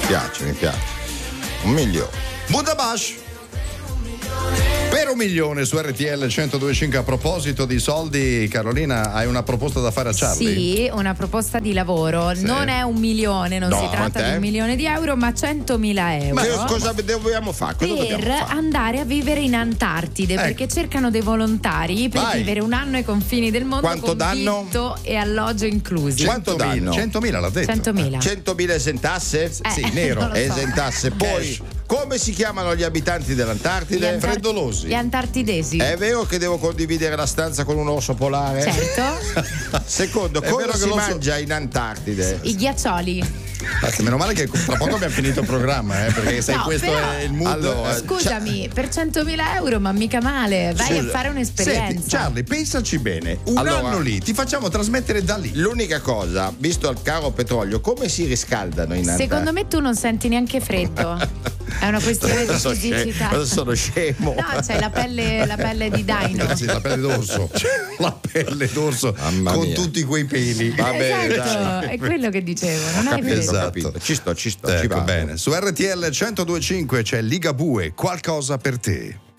mi piace. 1 milione. Bundabash per 1 milione su RTL 102.5. A proposito di soldi, Carolina, hai una proposta da fare a Charlie? Sì, una proposta di lavoro. Sì. Non è 1 milione, non No, si tratta di 1 milione di euro, ma 100.000 euro. Ma cosa dobbiamo fare? Per andare a vivere in Antartide, perché cercano dei volontari per vivere un anno ai confini del mondo. Quanto con danno? vitto e alloggio inclusi. Quanto danno? 100.000 l'ha detto. 100.000. 100.000 esentasse? Sì, nero. non lo so. Esentasse. Poi, come si chiamano gli abitanti dell'Antartide? Freddolosi. Gli antartidesi. È vero che devo condividere la stanza con un orso polare? Certo. Secondo, È cosa vero che si l'orso- mangia in Antartide? I ghiaccioli. Meno male che tra poco abbiamo finito il programma, perché sai, No, questo però- è il mood. Allora, Scusami, per 100.000 euro, ma mica male. Vai a fare un'esperienza. Senti, Charlie, pensaci bene. Un Allora- anno lì, ti facciamo trasmettere da lì. L'unica cosa, visto il caro petrolio, come si riscaldano in Antartide? Secondo me tu non senti neanche freddo. È una questione di fisicità. Sono scemo. No, c'hai la pelle di dino. Sì, la pelle d'orso. La pelle d'orso Mamma con mia. tutti quei peli. Vabbè, Esatto, dai. è quello che dicevo. Non hai Capito, freddo. capito. Ci sto, ci Ecco, vado. bene. Su RTL 102.5 c'è Ligabue, qualcosa per te.